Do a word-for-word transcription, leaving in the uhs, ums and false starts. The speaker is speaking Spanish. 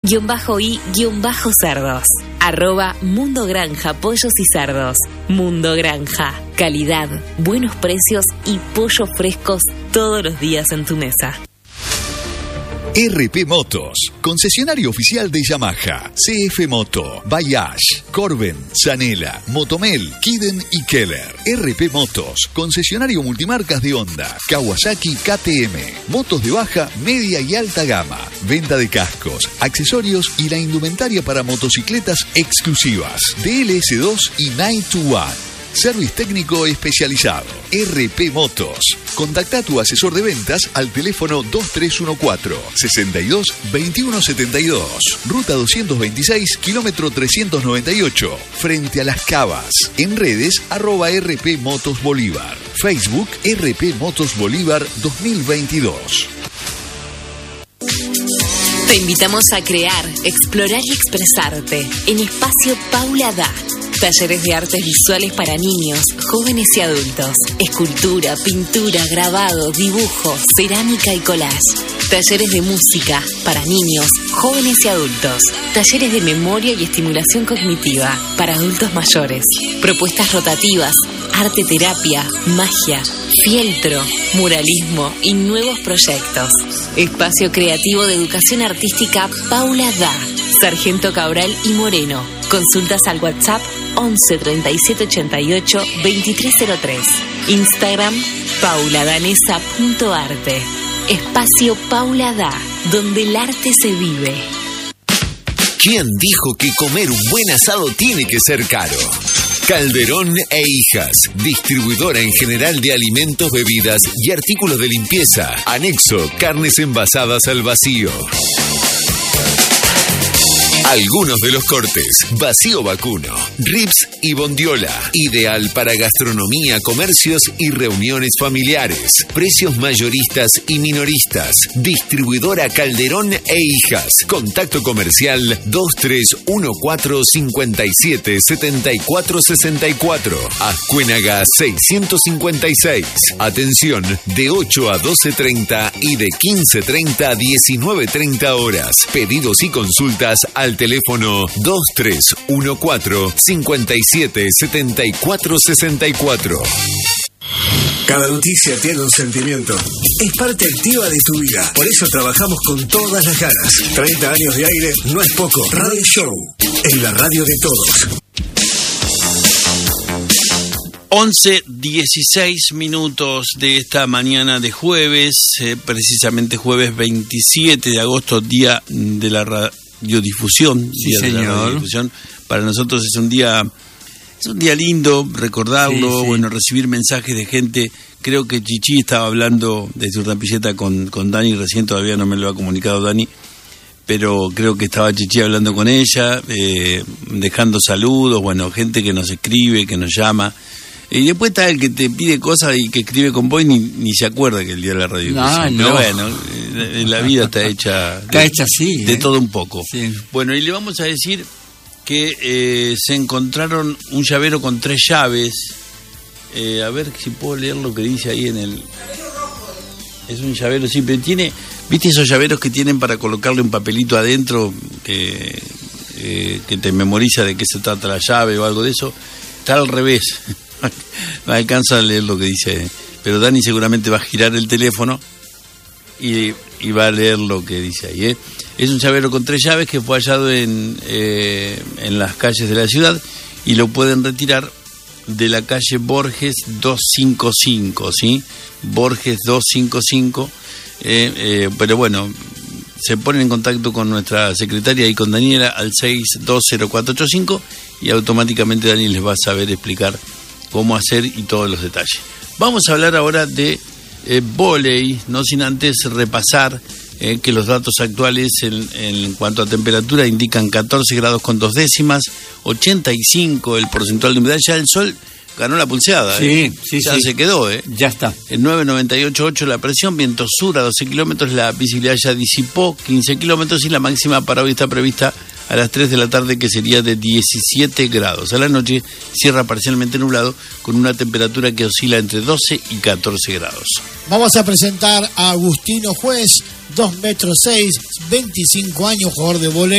guión bajo y guión bajo cerdos. Arroba Mundo Granja Pollos y Cerdos. Mundo Granja. Calidad, buenos precios y pollos frescos todos los días en tu mesa. R P Motos, concesionario oficial de Yamaha, C F Moto, Bayash, Corben, Zanela, Motomel, Kiden y Keller. R P Motos, concesionario multimarcas de Honda, Kawasaki, K T M, motos de baja, media y alta gama, venta de cascos, accesorios y la indumentaria para motocicletas exclusivas, D L S dos y Night to One. Service técnico especializado. R P Motos. Contacta a tu asesor de ventas al teléfono dos tres uno cuatro, seis dos, dos uno siete dos. Ruta doscientos veintiséis, kilómetro trescientos noventa y ocho. Frente a Las Cavas. En redes, arroba R P Motos Bolívar. Facebook, R P Motos Bolívar dos mil veintidós. Te invitamos a crear, explorar y expresarte en Espacio Paula Da. Talleres de artes visuales para niños, jóvenes y adultos. Escultura, pintura, grabado, dibujo, cerámica y collage. Talleres de música para niños, jóvenes y adultos. Talleres de memoria y estimulación cognitiva para adultos mayores. Propuestas rotativas, arte terapia, magia, fieltro, muralismo y nuevos proyectos. Espacio creativo de educación artística Paula Da. Sargento Cabral y Moreno. Consultas al WhatsApp once treinta y siete ochenta y ocho veintitrés cero tres. Instagram pauladanesa punto arte. Espacio Paula Da, donde el arte se vive. ¿Quién dijo que comer un buen asado tiene que ser caro? Calderón e Hijas, distribuidora en general de alimentos, bebidas y artículos de limpieza. Anexo, carnes envasadas al vacío. Algunos de los cortes: vacío vacuno, ribs y bondiola. Ideal para gastronomía, comercios y reuniones familiares. Precios mayoristas y minoristas. Distribuidora Calderón e Hijas. Contacto comercial dos tres uno cuatro, cinco siete, siete cuatro seis cuatro. Azcuénaga seiscientos cincuenta y seis. Atención, de ocho a doce treinta y de quince treinta a diecinueve treinta horas. Pedidos y consultas al teléfono dos tres uno cuatro, cinco siete, siete cuatro seis cuatro. Cada noticia tiene un sentimiento. Es parte activa de tu vida. Por eso trabajamos con todas las ganas. treinta años de aire no es poco. Radio Show, en la radio de todos. once dieciséis minutos de esta mañana de jueves, eh, precisamente jueves veintisiete de agosto, día de la radiodifusión. Sí, día señor. de la radiodifusión. Para nosotros es un día, es un día lindo recordarlo, sí, sí. Bueno, recibir mensajes de gente. Creo que Chichi estaba hablando desde Urdapilleta con, con Dani, recién todavía no me lo ha comunicado Dani, pero creo que estaba Chichi hablando con ella, eh, dejando saludos, bueno, gente que nos escribe, que nos llama. Y después está el que te pide cosas y que escribe con vos y ni, ni se acuerda que el día de la radio. No, pero no. bueno, la vida está hecha está de, hecha así, de ¿eh? todo un poco. Sí. Bueno, y le vamos a decir que eh, se encontraron un llavero con tres llaves. Eh, a ver si puedo leer lo que dice ahí en el... Es un llavero, sí, pero tiene... ¿Viste esos llaveros que tienen para colocarle un papelito adentro que, eh, que te memoriza de qué se trata la llave o algo de eso? Está al revés. No alcanza a leer lo que dice, pero Dani seguramente va a girar el teléfono y, y va a leer lo que dice ahí, ¿eh? Es un llavero con tres llaves que fue hallado en, eh, en las calles de la ciudad y lo pueden retirar de la calle Borges doscientos cincuenta y cinco, ¿sí? Borges doscientos cincuenta y cinco, eh, eh, pero bueno, se ponen en contacto con nuestra secretaria y con Daniela al seis dos cero cuatro ocho cinco y automáticamente Dani les va a saber explicar cómo hacer y todos los detalles. Vamos a hablar ahora de eh, vóley, no sin antes repasar eh, que los datos actuales en, en cuanto a temperatura indican catorce grados con dos décimas, ochenta y cinco el porcentual de humedad. Ya el sol ganó la pulseada, sí, ¿eh? sí, ya sí. se quedó, ¿eh? Ya está. El nueve noventa y ocho punto ocho la presión, viento sur a doce kilómetros, la visibilidad ya disipó quince kilómetros y la máxima para hoy está prevista a las tres de la tarde, que sería de diecisiete grados. A la noche cierra parcialmente nublado con una temperatura que oscila entre doce y catorce grados. Vamos a presentar a Agustino Juez, dos metros seis, veinticinco años, jugador de vóley.